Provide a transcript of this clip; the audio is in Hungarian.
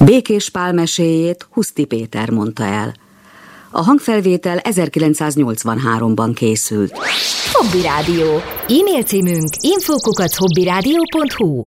Békés Pál meséjét Huszti Péter mondta el. A hangfelvétel 1983-ban készült. Hobby Rádió. E-mail címünk info@hobbyradio.hu.